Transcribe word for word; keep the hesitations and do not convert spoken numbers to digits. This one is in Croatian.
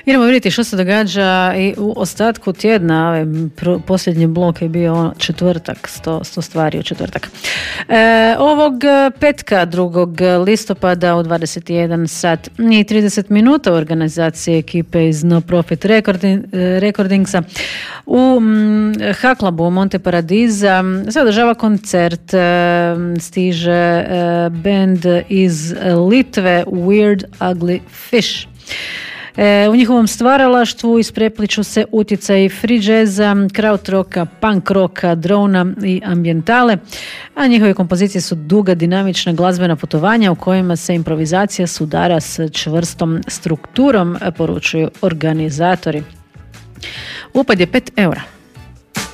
Idemo vidjeti što se događa i u ostatku tjedna. Ovaj posljednji blok je bio ono četvrtak, sto, sto stvari u četvrtak. E, ovog petka, drugog listopada u dvadeset jedan sat i trideset minuta u organizaciji ekipe iz No Profit Recording, Recordingsa u Haklabu Monte Paradiza se održava koncert. Stiže band iz Litve Weird Ugly Fish. E, u njihovom stvaralaštvu isprepliču se utjecaji free jazza, krautroka, punk roka, drona i ambijentale, a njihove kompozicije su duga, dinamična glazbena putovanja u kojima se improvizacija sudara s čvrstom strukturom, poručuju organizatori. Upad je pet eura.